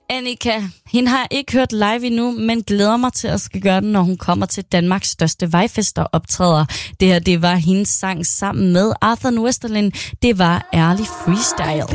Annika, hende har jeg ikke hørt live endnu, men glæder mig til at skal gøre den, når hun kommer til Danmarks største vejfest og optræder. Det her, det var hendes sang sammen med Arthur Westerlind. Det var Ærlig Freestyle.